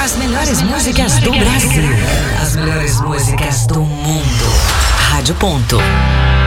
As melhores músicas do Brasil. As melhores músicas do mundo. Rádio Ponto.